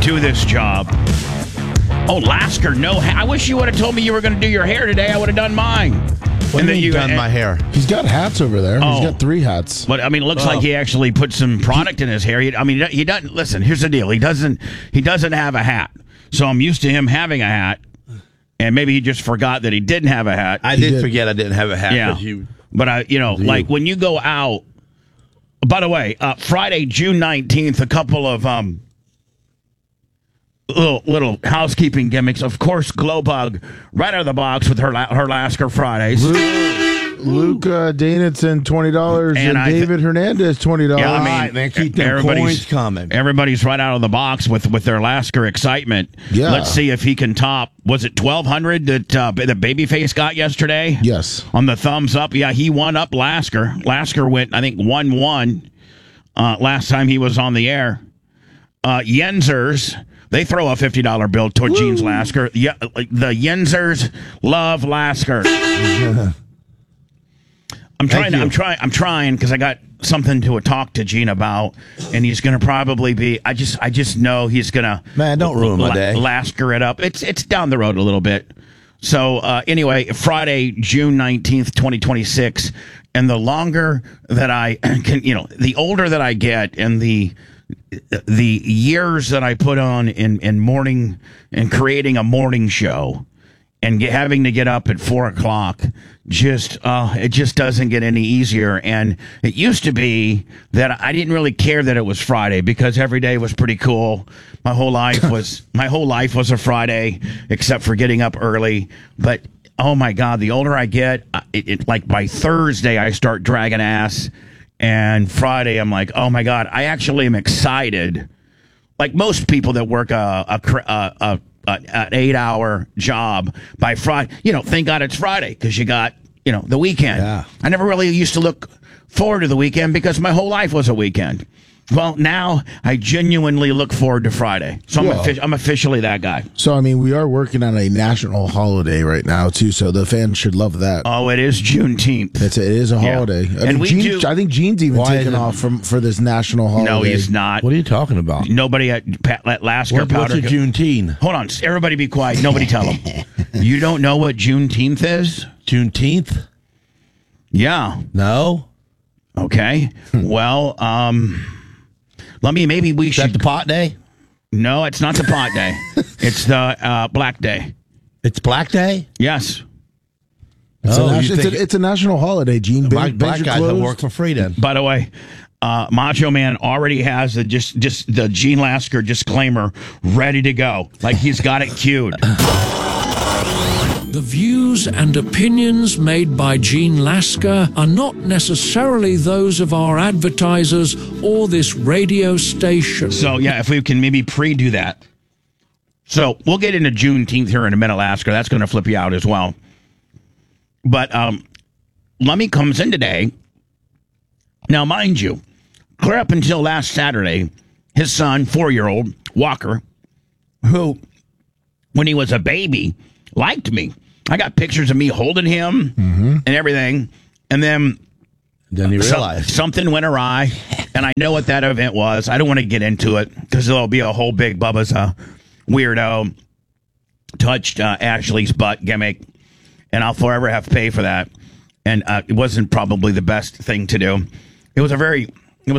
do this job. Oh, Lasker, no. I wish you would have told me you were going to do your hair today. I would have done mine. When you done my hair? He's got hats over there. He's got 3 hats. But I mean, it looks like he actually put some product in his hair. He doesn't. Listen, here's the deal. He doesn't have a hat. So I'm used to him having a hat, and maybe he just forgot that he didn't have a hat. I did forget I didn't have a hat. Yeah. But like when you go out. By the way, Friday, June 19th, a couple of little housekeeping gimmicks. Of course, Glowbug right out of the box with her Lasker Fridays. Luke Davidson, $20, and David Hernandez, $20. Yeah, I mean, right, man, keep them coins coming. Everybody's right out of the box with their Lasker excitement. Yeah. Let's see if he can top. Was it 1,200 that the Babyface got yesterday? Yes. On the thumbs up, yeah, he won up Lasker. Lasker went, I think, 1-1 last time he was on the air. Yenzers. They throw a $50 bill toward Gene's Lasker. Yeah, the Yenzers love Lasker. I'm trying because I got something to talk to Gene about, and he's going to probably be. I just know he's going to. Man, don't ruin my day. Lasker it up. It's down the road a little bit. So anyway, Friday, June 19th, 2026, and the longer that I can, the older that I get, and the years that I put on in morning and creating a morning show. And having to get up at 4 o'clock, it just doesn't get any easier. And it used to be that I didn't really care that it was Friday because every day was pretty cool. My whole life was a Friday, except for getting up early. But oh my God, the older I get, like by Thursday I start dragging ass, and Friday I'm like, oh my God, I actually am excited. Like most people that work an 8-hour job by Friday, thank God it's Friday because you got, the weekend. Yeah. I never really used to look forward to the weekend because my whole life was a weekend. Well, now I genuinely look forward to Friday. So I'm officially that guy. So, I mean, we are working on a national holiday right now, too, so the fans should love that. Oh, it is Juneteenth. It is a holiday. Yeah. I think Gene's even taken off for this national holiday. No, he's not. What are you talking about? Nobody at Lasker What's a Juneteenth? Hold on. Everybody be quiet. Nobody tell them. You don't know what Juneteenth is? Juneteenth? Yeah. No. Okay. Well, maybe we should. Is that the pot day? No, it's not the pot day. It's the Black Day. It's Black Day? Yes. It's a national holiday, Gene. Black guys that work for free then. By the way, Macho Man already has just the Gene Lasker disclaimer ready to go. Like he's got it queued. The views and opinions made by Gene Lasker are not necessarily those of our advertisers or this radio station. So, yeah, if we can maybe pre-do that. So, we'll get into Juneteenth here in a minute, Lasker. That's going to flip you out as well. But Lummy comes in today. Now, mind you, clear up until last Saturday, his son, 4-year-old, Walker, who, when he was a baby, liked me. I got pictures of me holding him and everything. And then you realized something went awry. And I know what that event was. I don't want to get into it because there'll be a whole big Bubba's a weirdo touched Ashley's butt gimmick. And I'll forever have to pay for that. And it wasn't probably the best thing to do. It was a very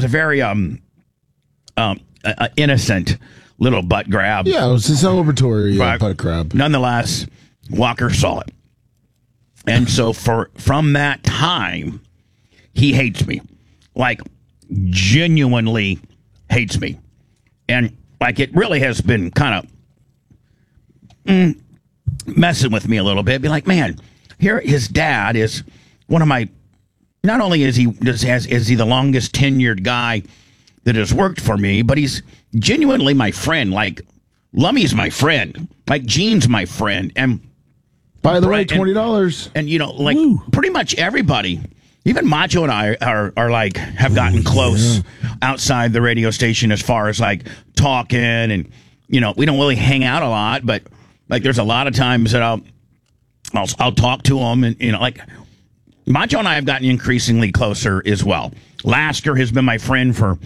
innocent little butt grab. Yeah, it was a celebratory butt grab. Nonetheless, Walker saw it. And so from that time, he hates me. Like, genuinely hates me. And, like, it really has been kind of messing with me a little bit. Be like, man, here his dad is one of my... Not only is he the longest tenured guy that has worked for me, but he's genuinely my friend. Like, Lummy's my friend. Like, Gene's my friend. And by the way, $20. And pretty much everybody, even Macho and I are like have gotten close outside the radio station as far as like talking, and we don't really hang out a lot, but like there's a lot of times that I'll talk to him, and like Macho and I have gotten increasingly closer as well. Lasker has been my friend for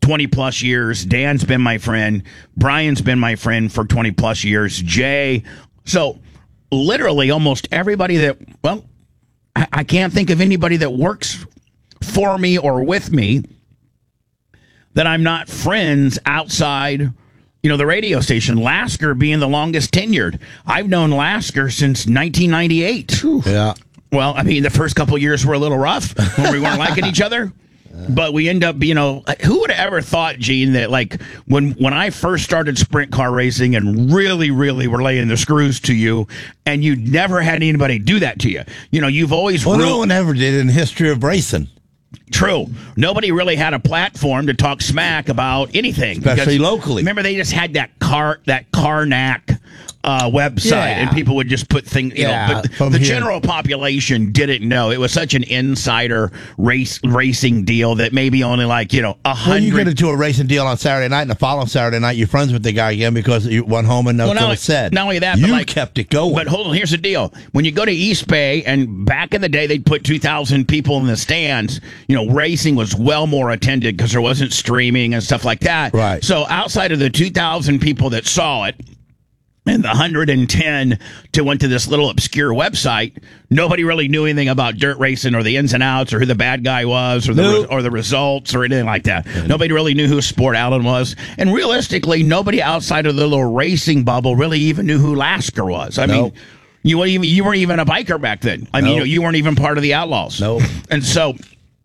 20 plus years. Dan's been my friend. Brian's been my friend for 20 plus years. Jay. So literally almost everybody that, well, I can't think of anybody that works for me or with me that I'm not friends outside, the radio station. Lasker being the longest tenured. I've known Lasker since 1998. Yeah. Well, I mean, the first couple of years were a little rough when we weren't liking each other. But we end up, who would have ever thought, Gene, that like when I first started sprint car racing and really, really were laying the screws to you, and you never had anybody do that to you. You've always no one ever did in the history of racing. True. Nobody really had a platform to talk smack about anything, especially locally. Remember, they just had that Carnac website, and people would just put things. But the general population didn't know. It was such an insider racing deal that maybe only 100. Well, you get into a racing deal on Saturday night, and the following Saturday night, you're friends with the guy again because you went home and nothing was said. Not only that, you kept it going. But hold on, here's the deal: when you go to East Bay, and back in the day, they'd put 2,000 people in the stands. Racing was well more attended because there wasn't streaming and stuff like that. Right. So outside of the 2,000 people that saw it, and the 110 went to this little obscure website, nobody really knew anything about dirt racing or the ins and outs or who the bad guy was or the results or anything like that. Nobody really knew who Sport Allen was. And realistically, nobody outside of the little racing bubble really even knew who Lasker was. I mean, you weren't even a biker back then. I mean, you weren't even part of the Outlaws. No. And so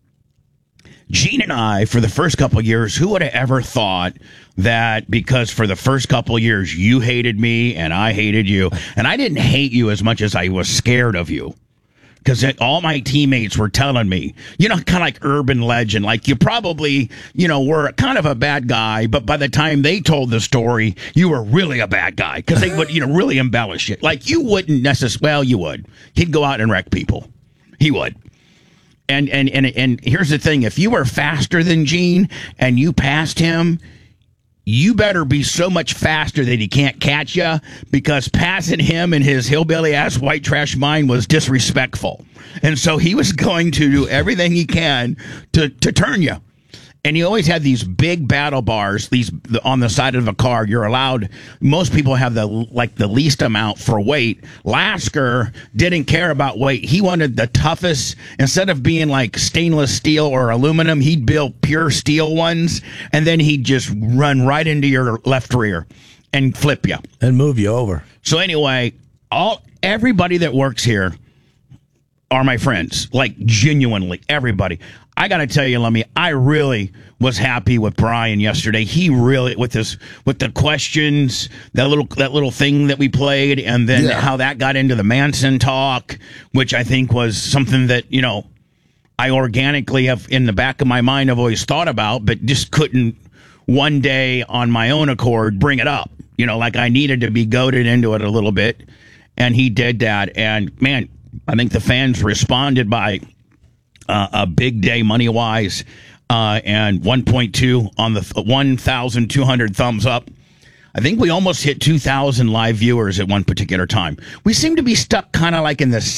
Gene and I, for the first couple of years, who would have ever thought that because for the first couple of years you hated me and I hated you, and I didn't hate you as much as I was scared of you, because all my teammates were telling me, kind of like urban legend, like you probably, were kind of a bad guy, but by the time they told the story, you were really a bad guy, because they would, really embellish it. Like you wouldn't necessarily, well, you would. He'd go out and wreck people. He would. And here's the thing: if you were faster than Gene and you passed him, you better be so much faster that he can't catch you, because passing him in his hillbilly ass white trash mind was disrespectful. And so he was going to do everything he can to turn you. And you always had these big battle bars, on the side of a car. You're allowed. Most people have the least amount for weight. Lasker didn't care about weight. He wanted the toughest. Instead of being like stainless steel or aluminum, he'd build pure steel ones, and then he'd just run right into your left rear and flip you and move you over. So anyway, everybody that works here are my friends, like genuinely everybody. I got to tell you, Lummy, I really was happy with Brian yesterday. He really, with the questions, that little thing that we played, and then how that got into the Manson talk, which I think was something that, I organically have in the back of my mind, I've always thought about, but just couldn't one day on my own accord bring it up. Like I needed to be goaded into it a little bit, and he did that. And man, I think the fans responded by a big day money wise, and 1.2 on the 1,200 thumbs up. I think we almost hit 2,000 live viewers at one particular time. We seem to be stuck kind of like in the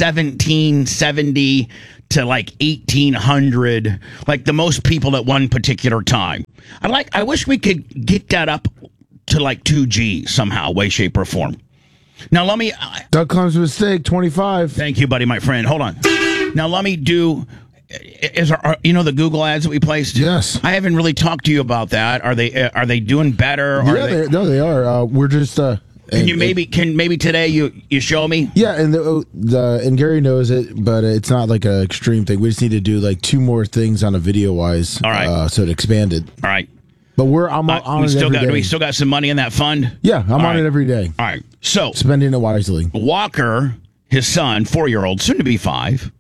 1770 to like 1,800, like the most people at one particular time. I wish we could get that up to like 2G somehow, way, shape, or form. Now let me. Doug Clem's mistake, 25. Thank you, buddy, my friend. Hold on. Now let me do. The Google ads that we placed? Yes. I haven't really talked to you about that. Are they doing better? They are. We're just. Can maybe today you show me? Yeah, and Gary knows it, but it's not like an extreme thing. We just need to do like 2 more things on a video wise. All right. So it expanded. All right. But I'm on it every day. We still got some money in that fund? Yeah, I'm on it every day. All right. So spending it wisely. Walker, his son, 4-year-old, soon to be 5,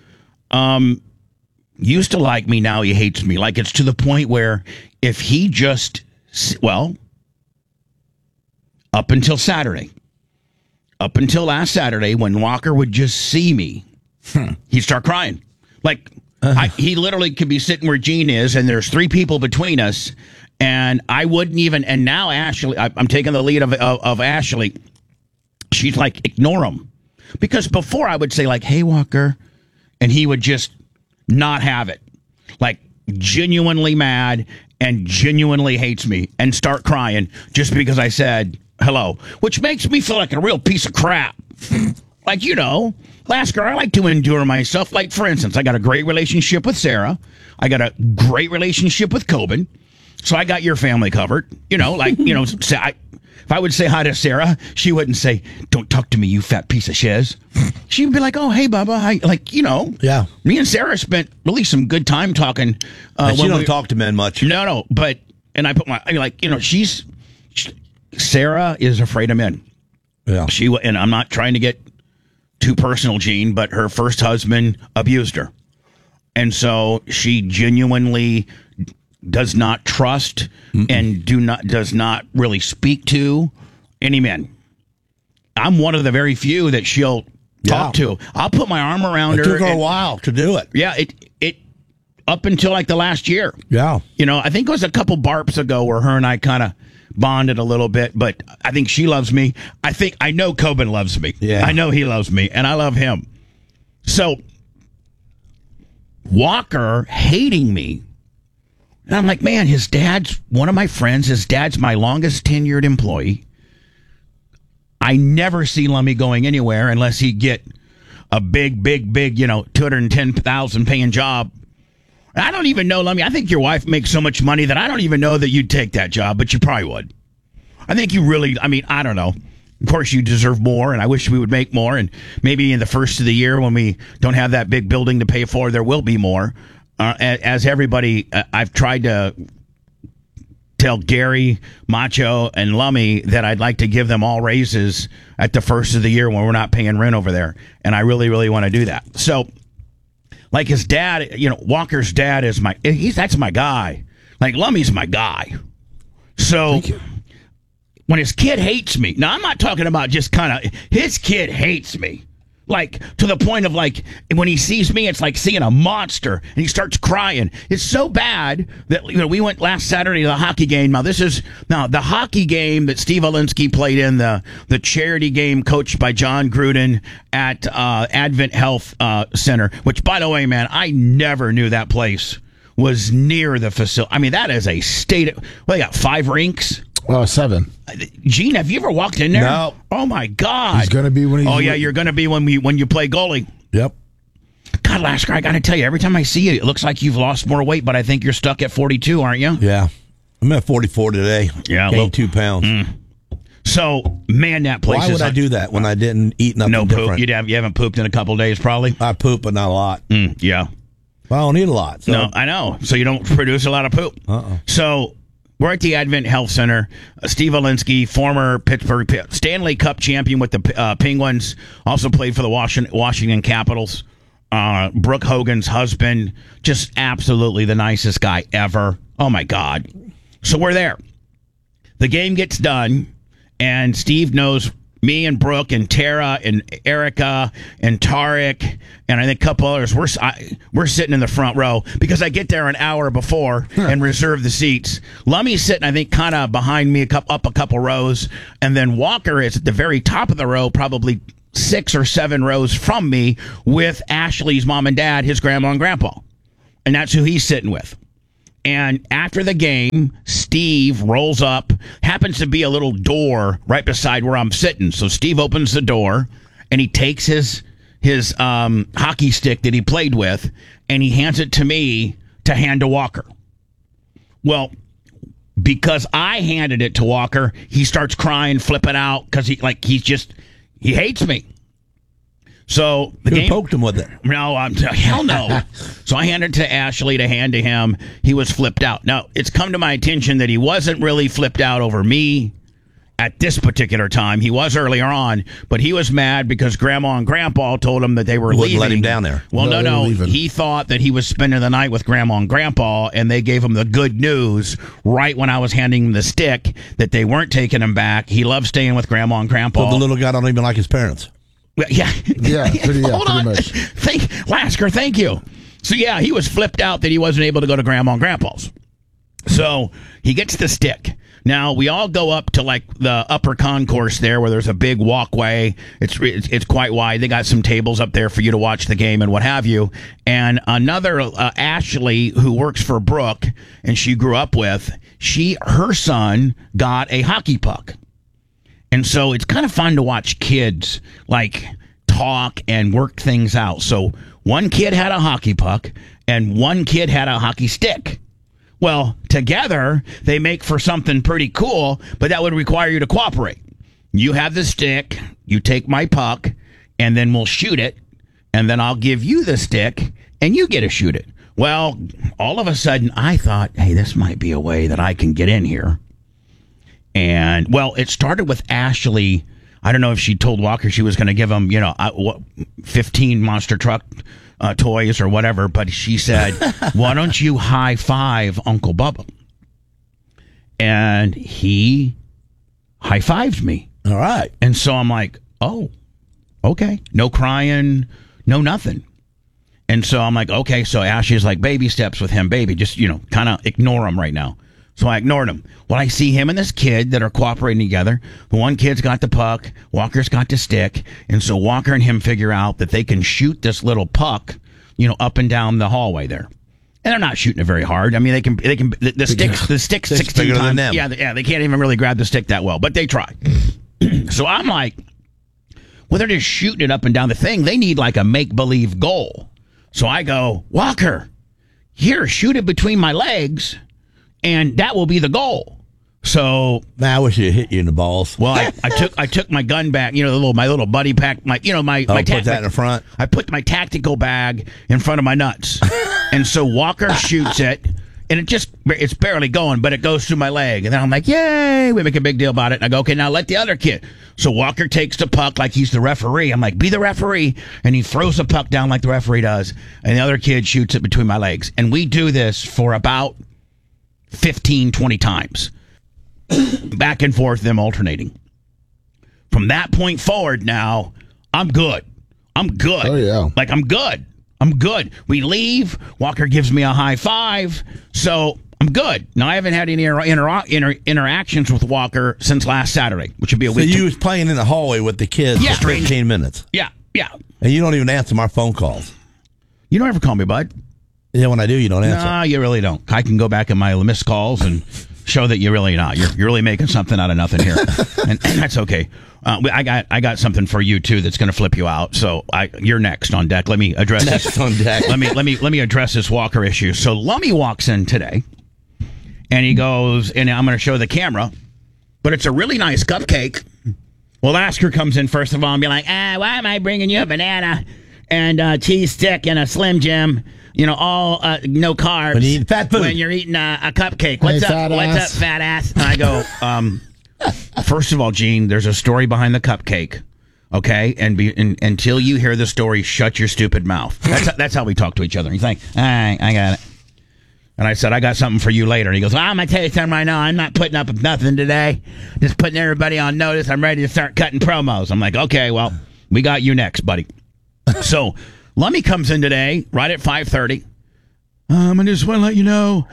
used to like me. Now he hates me. Like it's to the point where if he just, up until last Saturday, when Walker would just see me, he'd start crying. Like he literally could be sitting where Gene is, and there's 3 people between us, and I wouldn't even. And now Ashley, I'm taking the lead of Ashley. She's like, ignore him, because before I would say like, "Hey, Walker," and he would just not have it. Like genuinely mad and genuinely hates me and start crying just because I said hello, which makes me feel like a real piece of crap. Like, Lasker, I like to endure myself. Like, for instance, I got a great relationship with Sarah. I got a great relationship with Coben. So I got your family covered. If I would say hi to Sarah, she wouldn't say, "Don't talk to me, you fat piece of shiz." She'd be like, "Oh, hey, Bubba." Yeah. Me and Sarah spent really some good time talking. She don't talk to men much. No, but, and I put Sarah is afraid of men. Yeah. And I'm not trying to get too personal, Gene, but her first husband abused her. And so she genuinely does not trust and does not really speak to any men. I'm one of the very few that she'll talk to. I'll put my arm around her. It took her a while to do it. Yeah, it up until like the last year. Yeah. I think it was a couple barps ago where her and I kind of bonded a little bit, but I think she loves me. I know Coben loves me. Yeah. I know he loves me, and I love him. So Walker hating me. And I'm like, man, his dad's one of my friends. His dad's my longest tenured employee. I never see Lummy going anywhere unless he get a big, 210,000 paying job. I don't even know, Lummy. I think your wife makes so much money that I don't even know that you'd take that job, but you probably would. I think you really, I don't know. Of course, you deserve more, and I wish we would make more. And maybe in the first of the year when we don't have that big building to pay for, there will be more. As everybody, I've tried to tell Gary, Macho, and Lummy that I'd like to give them all raises at the first of the year when we're not paying rent over there. And I really, really want to do that. So, like his dad, Walker's dad is that's my guy. Like Lummy's my guy. So when his kid hates me, now I'm not talking about just his kid hates me. Like, to the point of, like, when he sees me, it's like seeing a monster, and he starts crying. It's so bad that, we went last Saturday to the hockey game. Now, the hockey game that Steve Olinsky played in, the charity game coached by John Gruden at Advent Health Center, which, by the way, man, I never knew that place was near the facility. That is a state. They got 5 rinks. 7. Gene, have you ever walked in there? No. Oh my God. He's going to be when he's. Oh yeah, you're going to be when you play goalie. Yep. God, Lasker, I got to tell you, every time I see you, it looks like you've lost more weight, but I think you're stuck at 42, aren't you? Yeah. I'm at 44 today. Yeah, gained 2 pounds. So, man, that place. Why would I do that when I didn't eat nothing no different? You haven't pooped in a couple days, probably. I poop, but not a lot. Yeah. Well, I don't eat a lot. So. No, I know. So you don't produce a lot of poop. So. We're at the Advent Health Center. Steve Olinsky, former Pittsburgh Stanley Cup champion with the Penguins, also played for the Washington Capitals. Brooke Hogan's husband, just absolutely the nicest guy ever. Oh, my God. So we're there. The game gets done, and Steve knows me and Brooke and Tara and Erica and Tarek and I think a couple others. We're sitting in the front row because I get there an hour before and reserve the seats. Lummy's sitting, I think, kind of behind me, up a couple rows, and then Walker is at the very top of the row, probably 6 or 7 rows from me, with Ashley's mom and dad, his grandma and grandpa, and that's who he's sitting with. And after the game, Steve rolls up, happens to be a little door right beside where I'm sitting. So Steve opens the door, and he takes his hockey stick that he played with, and he hands it to me to hand to Walker. Well, because I handed it to Walker, he starts crying, flipping out, because he hates me. So the game poked him with it. No, hell no. So I handed it to Ashley to hand to him. He was flipped out. Now, it's come to my attention that he wasn't really flipped out over me at this particular time. He was earlier on, but he was mad because Grandma and Grandpa told him that they were leaving. Let him down there. Well, no. He thought that he was spending the night with Grandma and Grandpa, and they gave him the good news right when I was handing him the stick that they weren't taking him back. He loves staying with Grandma and Grandpa. So the little guy don't even like his parents. Yeah, pretty much. Lasker, thank you. So yeah, he was flipped out that he wasn't able to go to Grandma and Grandpa's. So he gets the stick. Now we all go up to like the upper concourse there, where there's a big walkway. It's quite wide. They got some tables up there for you to watch the game and what have you. And another Ashley, who works for Brooke and she grew up with, her son got a hockey puck, and so it's kind of fun to watch kids like talk and work things out. So one kid had a hockey puck and one kid had a hockey stick. Well, together, they make for something pretty cool, but that would require you to cooperate. You have the stick, you take my puck, and then we'll shoot it, and then I'll give you the stick, and you get to shoot it. Well, all of a sudden, I thought, hey, this might be a way that I can get in here. And, well, it started with Ashley. I don't know if she told Walker she was going to give him, 15 monster truck toys or whatever, but she said, why don't you high five Uncle Bubba? And he high fived me. All right. And so I'm like, oh, okay. No crying, no nothing. And so I'm like, okay. So Ashley's like, baby steps with him, baby. Just, kind of ignore him right now. So I ignored him. Well, I see him and this kid that are cooperating together. The one kid's got the puck. Walker's got the stick. And so Walker and him figure out that they can shoot this little puck, up and down the hallway there. And they're not shooting it very hard. I mean, the stick's 16 bigger times. than them. Yeah, they can't even really grab the stick that well, but they try. So I'm like, well, they're just shooting it up and down the thing. They need like a make-believe goal. So I go, Walker, here, shoot it between my legs, and that will be the goal. So I wish it hit you in the balls. Well, I took my gun back, my little buddy pack, my put that in the front. I put my tactical bag in front of my nuts, and so Walker shoots it, and it's barely going, but it goes through my leg, and then I'm like, yay! We make a big deal about it, and I go, okay, now let the other kid. So Walker takes the puck like he's the referee. I'm like, be the referee, and he throws the puck down like the referee does, and the other kid shoots it between my legs, and we do this for about 15, 20 times. Back and forth, them alternating. From that point forward now, I'm good. Oh, yeah. Like, I'm good. We leave. Walker gives me a high five. So, I'm good. Now, I haven't had any interactions with Walker since last Saturday, which would be a week. So, you was playing in the hallway with the kids for 15 minutes. Yeah. And you don't even answer my phone calls. You don't ever call me, bud. Yeah, when I do, you don't answer. No, you really don't. I can go back in my missed calls and show that you're really not. You're really making something out of nothing here, and that's okay. I got something for you too that's going to flip you out. So you're next on deck. Let me address this. On deck. Let me address this Walker issue. So Lummy walks in today, and he goes, and I'm going to show the camera, but it's a really nice cupcake. Well, Oscar comes in first of all and be like, why am I bringing you a banana and a cheese stick and a Slim Jim? All no carbs. When you eat fat food. When you're eating a cupcake. What's up? What's up, fat ass? And I go, first of all, Gene, there's a story behind the cupcake. Okay? And until you hear the story, shut your stupid mouth. That's how we talk to each other. He's like, all right, I got it. And I said, I got something for you later. And he goes, well, I'm going to tell you something right now. I'm not putting up with nothing today. Just putting everybody on notice. I'm ready to start cutting promos. I'm like, okay, well, we got you next, buddy. So Lummy comes in today, right at 5:30. I just want to let you know.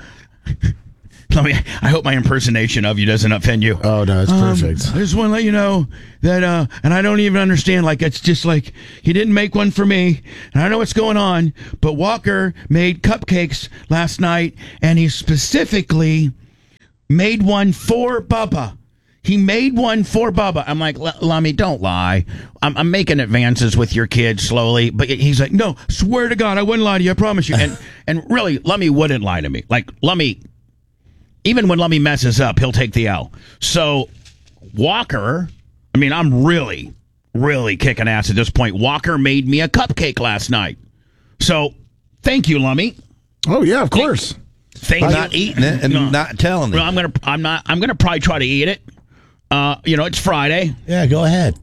Lummy, I hope my impersonation of you doesn't offend you. Oh, no, it's perfect. I just want to let you know that, and I don't even understand, like, it's just like, he didn't make one for me, and I know what's going on, but Walker made cupcakes last night, and he specifically made one for Bubba. He made one for Bubba. I'm like, Lummy, don't lie. I'm making advances with your kid slowly. But he's like, no, swear to God, I wouldn't lie to you. I promise you. And really, Lummy wouldn't lie to me. Like, Lummy, even when Lummy messes up, he'll take the L. So, Walker, I mean, I'm really, really kicking ass at this point. Walker made me a cupcake last night. So, thank you, Lummy. Oh, yeah, of course. Thank you. Not eating it and not telling me. Well, I'm gonna probably try to eat it. It's Friday. Yeah, go ahead.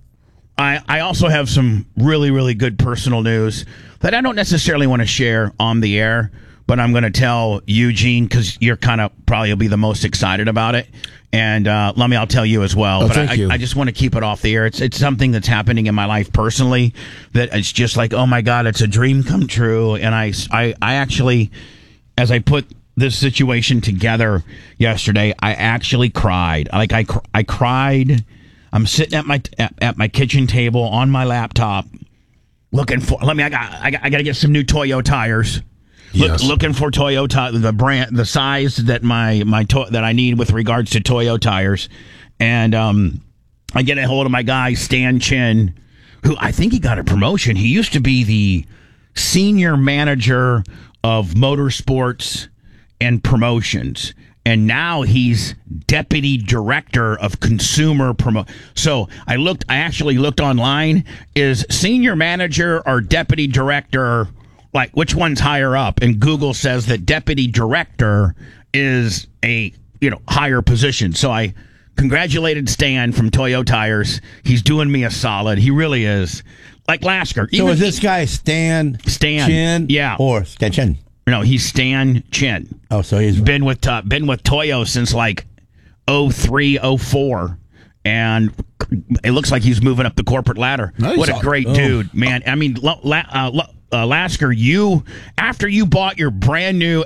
I also have some really, really good personal news that I don't necessarily want to share on the air, but I'm going to tell Eugene because you're kind of probably will be the most excited about it. And Lummy, I'll tell you as well. But thank you. I just want to keep it off the air. It's something that's happening in my life personally that it's just like, oh my God, it's a dream come true. And I actually, as I put this situation together yesterday, I actually cried. Like I cried. I'm sitting at my kitchen table on my laptop, looking for. I got to get some new Toyo tires. Yes. Looking for Toyota, the brand, the size that that I need with regards to Toyo tires, and I get a hold of my guy Stan Chin, who I think he got a promotion. He used to be the senior manager of motorsports and promotions, and now he's deputy director of consumer So I actually looked online. Is senior manager or deputy director? Like, which one's higher up? And Google says that deputy director is a higher position. So I congratulated Stan from Toyo Tires. He's doing me a solid. He really is. Like Lasker. So is this guy Stan Chin? Yeah. Or Stan Chin? No, he's Stan Chin. Oh, so he's been with Toyo since like 03, 04. And it looks like he's moving up the corporate ladder. Nice. What a great dude, man. I mean, Lasker, after you bought your brand new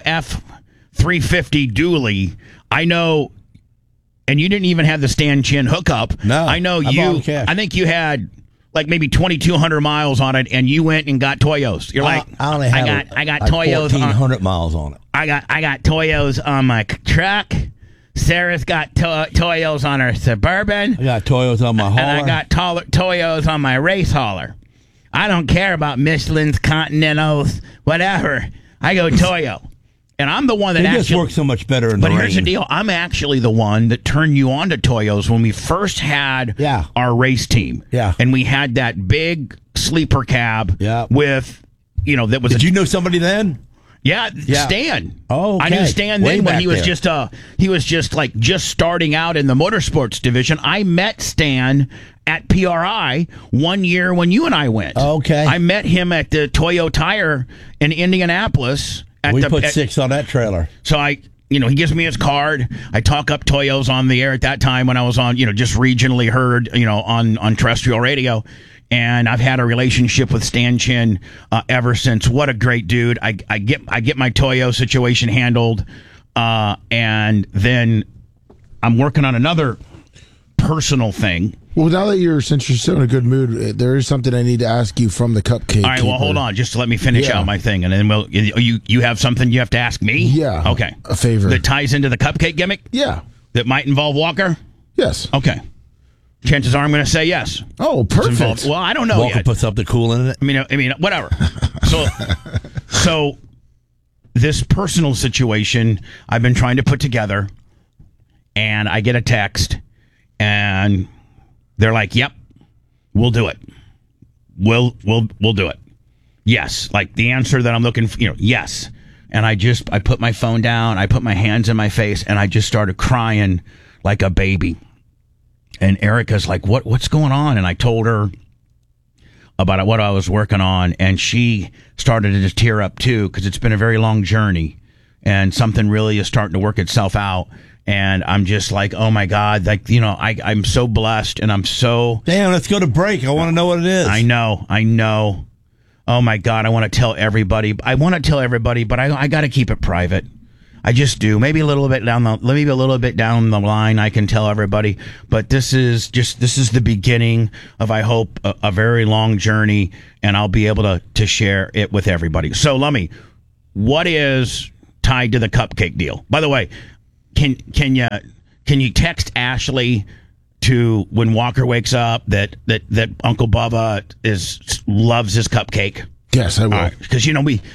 F350 dually, I know, and you didn't even have the Stan Chin hookup. No, I know I think you had like maybe 2,200 miles on it, and you went and got Toyos. You're like, I only had I got like Toyos 1,400 miles on it. I got Toyos on my truck. Sarah's got Toyos on her Suburban. I got Toyos on my hauler. And I got Toyos on my race hauler. I don't care about Michelin's, Continentals, whatever. I go Toyo. And I'm the one that just works so much better in the rain. But here's the deal. I'm actually the one that turned you on to Toyos when we first had our race team. Yeah. And we had that big sleeper cab with, that was... Did you know somebody then? Yeah, Stan. Oh, okay. I knew Stan then when he was just starting out in the motorsports division. I met Stan at PRI 1 year when you and I went. Okay. I met him at the Toyo Tire in Indianapolis. We put 6 on that trailer. So he gives me his card. I talk up Toyos on the air at that time when I was on, just regionally heard, on terrestrial radio. And I've had a relationship with Stan Chin ever since. What a great dude! I get my Toyo situation handled, and then I'm working on another personal thing. Well, now that since you're still in a good mood, there is something I need to ask you from the cupcake. All right, well, hold on, just to let me finish out my thing, and then you have something you have to ask me. Yeah. Okay. A favor that ties into the cupcake gimmick. Yeah. That might involve Walker. Yes. Okay. Chances are I'm going to say yes. Oh, perfect. Well, I don't know Walker yet. put something cool in it. I mean, whatever. So this personal situation I've been trying to put together, and I get a text, and they're like, "Yep, we'll do it. We'll do it. Yes." Like the answer that I'm looking for, yes. And I put my phone down, I put my hands in my face, and I just started crying like a baby. And Erica's like, what's going on? And I told her about what I was working on, and she started to just tear up too, because it's been a very long journey, and something really is starting to work itself out. And I'm just like, oh my God, like, I'm so blessed, and I'm so... Damn, let's go to break. I want to know what it is. I know. Oh my God, I want to tell everybody. but I got to keep it private. I just do. Maybe a little bit down the line, I can tell everybody. But this is the beginning of, I hope, a very long journey, and I'll be able to share it with everybody. So, Lummy, what is tied to the cupcake deal? By the way, can you text Ashley to when Walker wakes up that Uncle Bubba loves his cupcake? Yes, I will. Because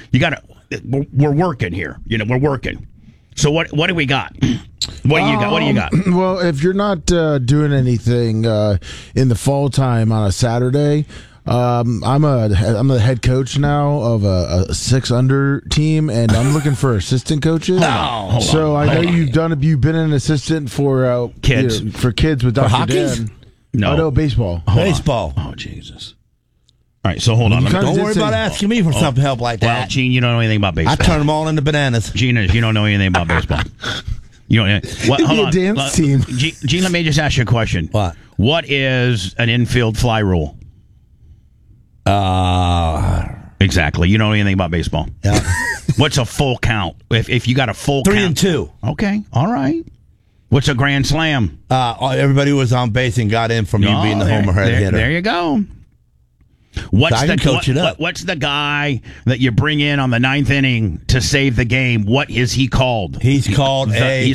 we're working here. We're working. So what do we got? What do you got? Well, if you're not doing anything in the fall time on a Saturday, I'm the head coach now of a 6 under team, and I'm looking for assistant coaches. So I know you've been an assistant for kids with Dr. Dan. No, baseball. Baseball. Oh, Jesus. All right, so hold on. Don't worry about asking me for some help like that. Well, Gene, you don't know anything about baseball. I turn them all into bananas. Gene, you don't know anything about baseball. You don't. Hold on. Dance team. Gene, let me just ask you a question. What? What is an infield fly rule? Exactly. You don't know anything about baseball. Yeah. What's a full count? If you got a full 3 count. and 2. Okay, all right. What's a grand slam? Everybody was on base and got in from you being the homer hitter. There you go. What's I can coach it up. What's the guy that you bring in on the 9th inning to save the game? What is he called? He's called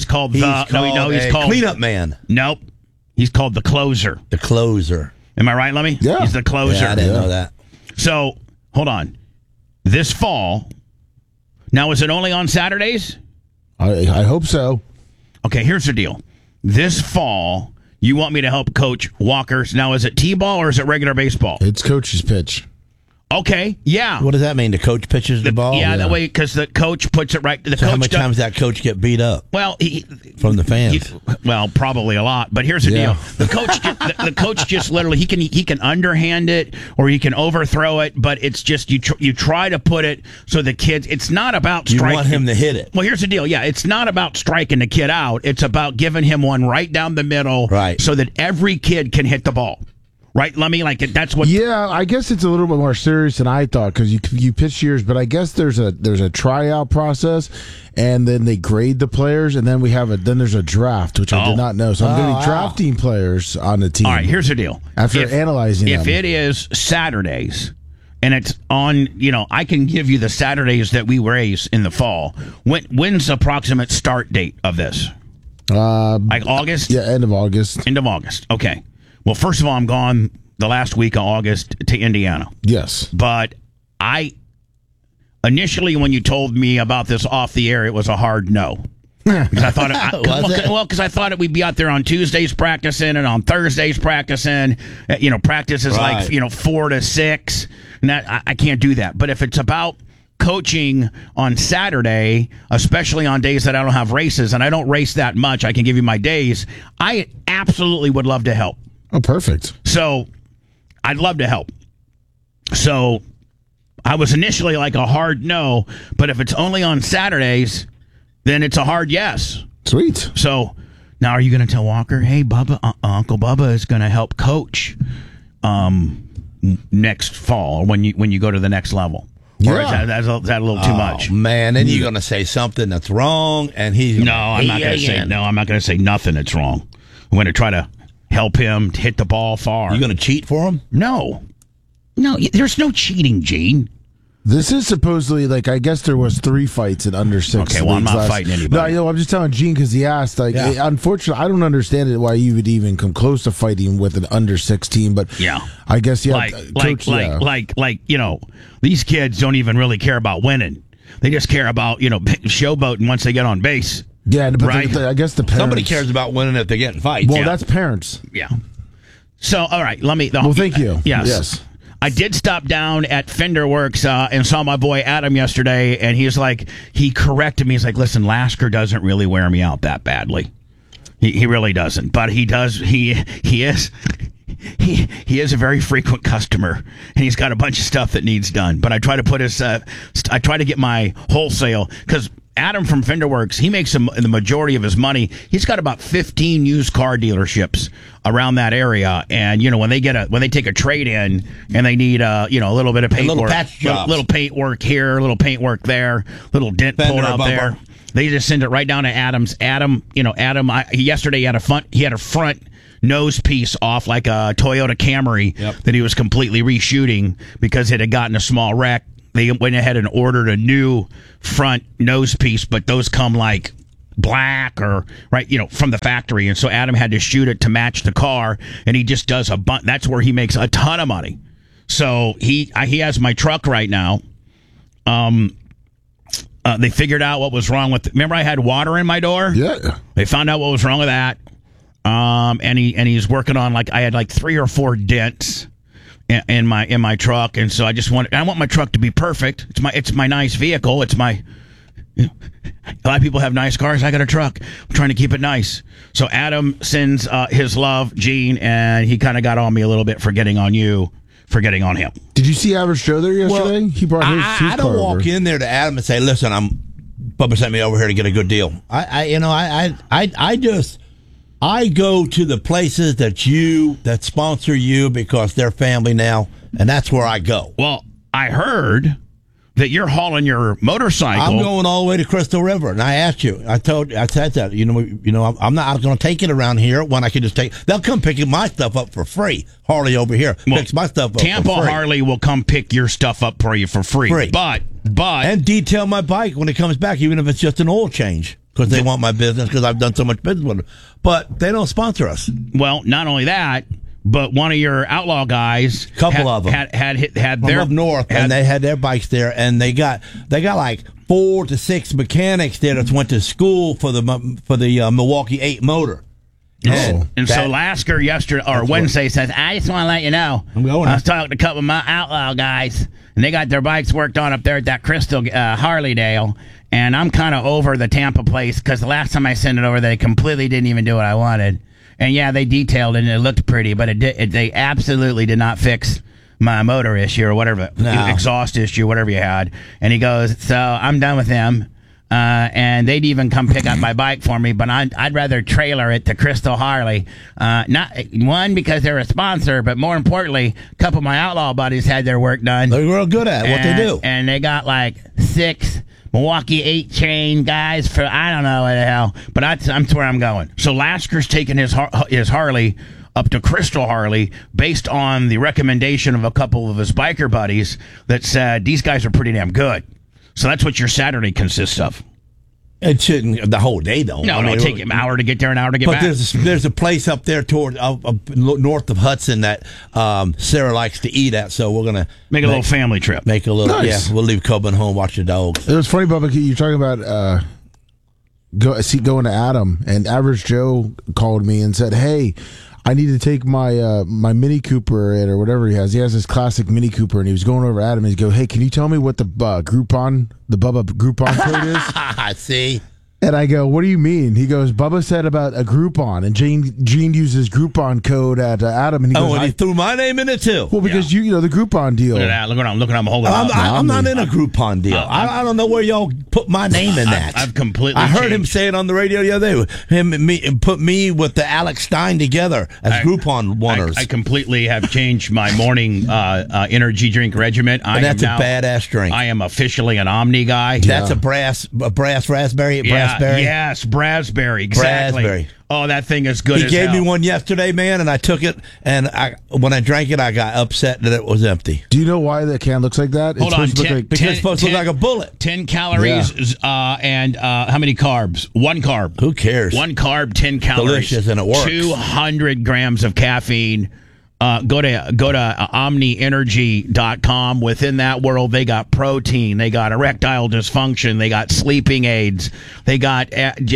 cleanup man. Nope. He's called the closer. The closer. Am I right, Lemmy? Yeah. He's the closer. Yeah, I didn't know that. So, hold on. This fall, now is it only on Saturdays? I hope so. Okay, here's the deal. This fall, you want me to help coach Walker's. Now, is it T-ball or is it regular baseball? It's coach's pitch. Okay, yeah. What does that mean? The coach pitches the ball? Yeah, that way, because the coach puts it right. So how many times does that coach get beat up? Well, from the fans. Well, probably a lot. But here's the deal: the coach just literally he can underhand it or he can overthrow it. But it's just you try to put it so the kids. It's not about striking. You want him to hit it. Well, here's the deal: yeah, it's not about striking the kid out. It's about giving him one right down the middle, right, so that every kid can hit the ball. Right, Lemmy? Like that's what. Yeah, I guess it's a little bit more serious than I thought because you pitch years, but I guess there's a tryout process, and then they grade the players, and then there's a draft, which I did not know. So I'm going to be drafting players on the team. All right, here's the deal. After analyzing them. If it is Saturdays and it's on, I can give you the Saturdays that we race in the fall. When's the approximate start date of this? Like August? Yeah, end of August. End of August. Okay. Well, first of all, I'm gone the last week of August to Indiana. Yes. But initially when you told me about this off the air, it was a hard no. Because I thought I thought we'd be out there on Tuesdays practicing and on Thursdays practicing. Practice is like 4 to 6, and I can't do that. But if it's about coaching on Saturday, especially on days that I don't have races, and I don't race that much, I can give you my days. I absolutely would love to help. Oh, perfect. So I'd love to help. So I was initially like a hard no, but if it's only on Saturdays, then it's a hard yes. Sweet. So now are you going to tell Walker, hey, Bubba, Uncle Bubba is going to help coach next fall when you go to the next level? Or is that a little too much? Man, then you're going to say something that's wrong, and he's No, I'm not going to say nothing that's wrong. I'm going to try to help him hit the ball far. You going to cheat for him? No, there's no cheating, Gene. This is supposedly, I guess there was 3 fights in under 6. Okay, well, I'm not fighting anybody. No, I'm just telling Gene because he asked. Unfortunately, I don't understand it why you would even come close to fighting with an under 6 team. But yeah, I guess these kids don't even really care about winning. They just care about showboating once they get on base. Yeah, but right? I guess the parents. Somebody cares about winning if they get in fights. Well, that's parents. Yeah. So, all right, let me. Thank you. Yes. I did stop down at Fender Works and saw my boy Adam yesterday, and he corrected me. He's like, listen, Lasker doesn't really wear me out that badly. He really doesn't. But he does. He is a very frequent customer, and he's got a bunch of stuff that needs done. But I try to put I try to get my wholesale, because Adam from Fender Works, he makes the majority of his money. He's got about 15 used car dealerships around that area, and when they take a trade in and they need a little bit of paint work, little paint work here, little paint work there, little dent pulled out there, they just send it right down to Adam's. Adam, yesterday he had a front nose piece off like a Toyota Camry that he was completely reshooting because it had gotten a small wreck. They went ahead and ordered a new front nose piece, but those come like black or from the factory, and so Adam had to shoot it to match the car, and he just does a bunch. That's where he makes a ton of money. So he has my truck right now. They figured out what was wrong with. Remember, I had water in my door. Yeah. They found out what was wrong with that. And he's working on I had 3 or 4 dents in my truck, and so I want my truck to be perfect. It's my nice vehicle. It's my. A lot of people have nice cars. I got a truck. I'm trying to keep it nice. So Adam sends his love, Gene, and he kind of got on me a little bit for getting on you, for getting on him. Did you see Average Joe there yesterday? Well, he brought his I don't walk in there to Adam and say, "Listen, Bubba sent me over here to get a good deal." I go to the places that sponsor you because they're family now, and that's where I go. Well, I heard that you're hauling your motorcycle. I'm going all the way to Crystal River, and I asked you. I said that. I'm not going to take it around here when I can just take. They'll come pick my stuff up for free. Harley over here picks my stuff up. Tampa for free. Harley will come pick your stuff up for you for free. But and detail my bike when it comes back, even if it's just an oil change, because they want my business because I've done so much business with them. But they don't sponsor us. Well, not only that. But one of your outlaw guys, couple of them, had their up north, and they had their bikes there, and they got like 4 to 6 mechanics there that went to school for the Milwaukee 8 motor. And so Lasker Wednesday says, I just want to let you know, I was talking to a couple of my outlaw guys, and they got their bikes worked on up there at that Crystal Harleydale, and I'm kind of over the Tampa place because the last time I sent it over, they completely didn't even do what I wanted. And yeah, they detailed it and it looked pretty, but they absolutely did not fix my motor issue or whatever, exhaust issue, whatever you had. And he goes, so I'm done with them. And they'd even come pick up my bike for me, but I'd rather trailer it to Crystal Harley. Not one, because they're a sponsor, but more importantly, a couple of my outlaw buddies had their work done. They're real good at what they do. And they got like 6 Milwaukee 8 chain guys for I don't know what the hell, but that's where I'm going. So Lasker's taking his Harley up to Crystal Harley based on the recommendation of a couple of his biker buddies that said these guys are pretty damn good. So that's what your Saturday consists of. It shouldn't the whole day though. No, it'll take an hour to get there, an hour to get back. But there's a place up there toward north of Hudson that Sarah likes to eat at, so we're gonna make a little family trip. Make a little, nice. Yeah. We'll leave Coben home, watch the dogs. It was funny, Bubba. You're talking about going to Adam, and Average Joe called me and said, "Hey, I need to take my my Mini Cooper in, or whatever he has. He has this classic Mini Cooper, and he was going over to Adam, and he go, "Hey, can you tell me what the Groupon, the Bubba Groupon code is?" I see. And I go, "What do you mean?" He goes, "Bubba said about a Groupon, and Gene uses Groupon code at Adam." And he goes, and he threw my name in it too. Well, because you know the Groupon deal. Look at that! Look at I'm holding. I'm not in a Groupon deal. I don't know where y'all put my name in that. I've completely. I heard him say it on the radio the other day. Him and me put me with the Alex Stein together as Groupon owners. I completely have changed my morning energy drink regimen. And that's a badass drink. I am officially an Omni guy. That's a brass raspberry. Yes, Brasberry. Exactly. Brasberry. Oh, that thing is good. He gave me one yesterday, man, and I took it. And when I drank it, I got upset that it was empty. Do you know why the can looks like that? Hold on, because it's supposed to look like a bullet. 10 calories, and how many carbs? 1 carb. Who cares? 1 carb, 10 calories. Delicious, and it works. 200 grams of caffeine. Go to omnienergy.com. Within that world, they got protein, they got erectile dysfunction, they got sleeping aids, they got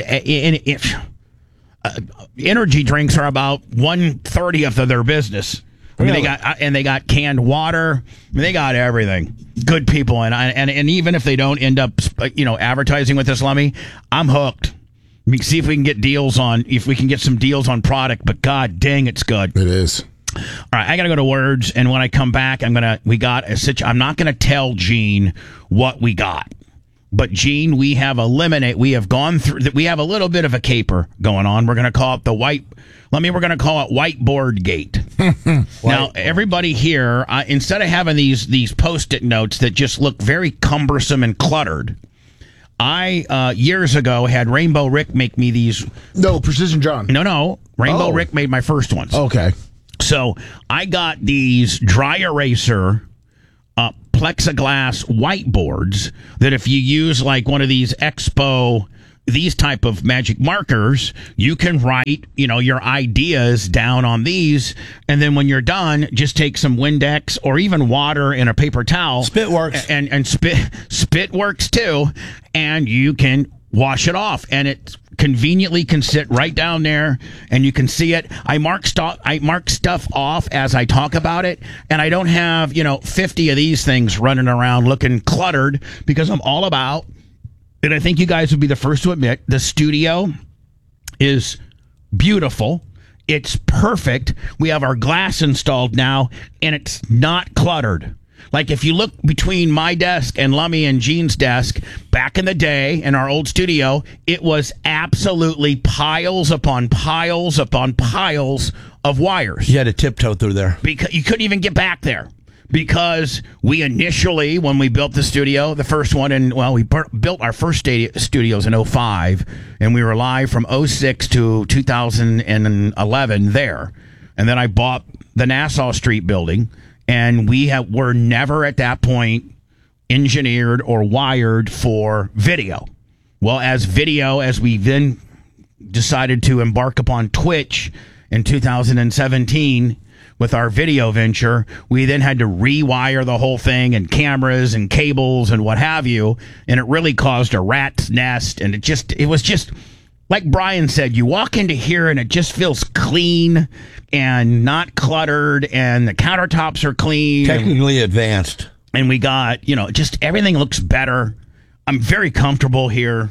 energy drinks are about 1/30th of their business. I mean, they got canned water. I mean, they got everything. Good people, and even if they don't end up, advertising with this, Lummy, I'm hooked. I mean, see if we can get some deals on product. But god dang, it's good. It is. All right, I got to go to words, and when I come back, I'm not going to tell Gene what we got. But Gene, we have gone through that. We have a little bit of a caper going on. We're going to call it we're going to call it Whiteboard Gate. Now, everybody here, instead of having these Post-it notes that just look very cumbersome and cluttered, I years ago had Rainbow Rick make me these. No, Precision John. No. Rainbow Rick made my first ones. Okay. So I got these dry eraser plexiglass whiteboards that if you use like one of these these type of magic markers, you can write, your ideas down on these. And then when you're done, just take some Windex or even water in a paper towel. Spit works. And spit works too. And you can wash it off. And it conveniently can sit right down there and you can see it. I mark stuff off as I talk about it, and I don't have 50 of these things running around looking cluttered, because I'm all about, and I think you guys would be the first to admit, the studio is beautiful. It's perfect. We have our glass installed now, and it's not cluttered. Like if you look between my desk and Lummy and Gene's desk, back in the day in our old studio, it was absolutely piles upon piles upon piles of wires. You had to tiptoe through there. Because you couldn't even get back there. because we initially, when we built the studio, the first one, we built our first studios in 2005, and we were live from 2006 to 2011 there. And then I bought the Nassau Street building, and were never at that point engineered or wired for video. Well, as we then decided to embark upon Twitch in 2017 with our video venture, we then had to rewire the whole thing and cameras and cables and what have you, and it really caused a rat's nest. And it was just like Brian said, you walk into here and it just feels clean and not cluttered, and the countertops are clean, technically advanced, and we got, just everything looks better. I'm very comfortable here.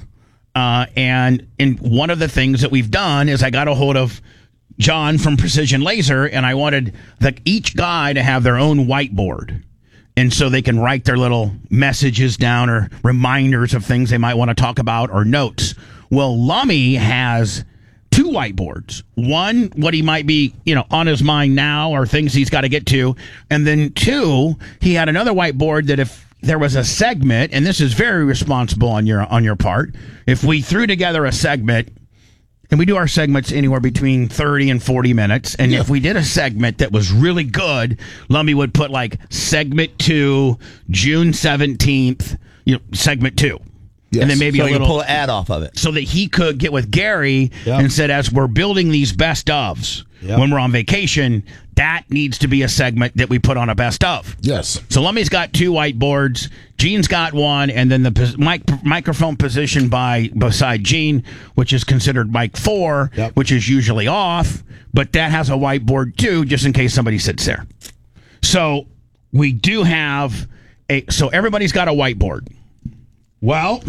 And one of the things that we've done is I got a hold of John from Precision Laser, and I wanted each guy to have their own whiteboard. And so they can write their little messages down or reminders of things they might want to talk about or notes. Well, Lummy has 2 whiteboards. One, what he might be, on his mind now or things he's got to get to. And then 2, he had another whiteboard that if there was a segment, and this is very responsible on your part, if we threw together a segment, and we do our segments anywhere between 30 and 40 minutes, and if we did a segment that was really good, Lummy would put segment 2, June 17th, segment 2. Yes. And then maybe so a little pull an ad off of it, so that he could get with Gary and said, as we're building these best ofs when we're on vacation, that needs to be a segment that we put on a best of. Yes. So Lummy's got 2 whiteboards, Gene's got 1, and then the microphone position beside Gene, which is considered mic 4, which is usually off, but that has a whiteboard too, just in case somebody sits there. So we do have so everybody's got a whiteboard. Well,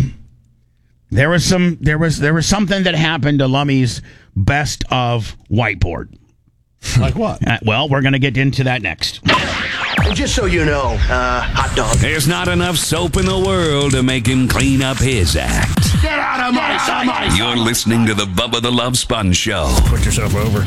there was something that happened to Lummy's best of whiteboard. Like what? Well, we're going to get into that next. And just so you know, hot dog. There's not enough soap in the world to make him clean up his act. Get out of my sight! You're listening to the Bubba the Love Sponge Show. Put yourself over.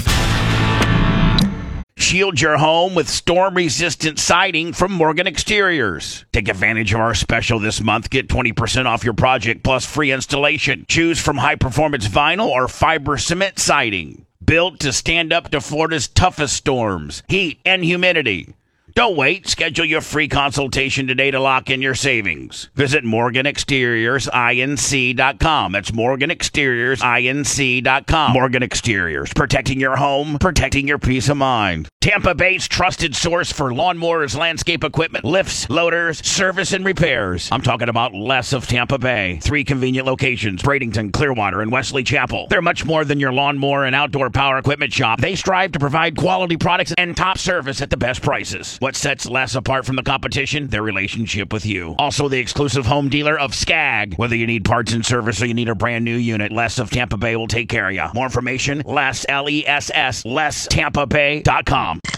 Shield your home with storm-resistant siding from Morgan Exteriors. Take advantage of our special this month. Get 20% off your project plus free installation. Choose from high-performance vinyl or fiber cement siding. Built to stand up to Florida's toughest storms, heat, and humidity. Don't wait. Schedule your free consultation today to lock in your savings. Visit MorganExteriorsINC.com. That's MorganExteriorsINC.com. Morgan Exteriors. Protecting your home, protecting your peace of mind. Tampa Bay's trusted source for lawnmowers, landscape equipment, lifts, loaders, service, and repairs. I'm talking about Les of Tampa Bay. 3 convenient locations, Bradenton, Clearwater, and Wesley Chapel. They're much more than your lawnmower and outdoor power equipment shop. They strive to provide quality products and top service at the best prices. What sets Les apart from the competition? Their relationship with you. Also the exclusive home dealer of Skag. Whether you need parts and service or you need a brand new unit, Les of Tampa Bay will take care of you. More information, Les, LESS, LessTampaBay.com.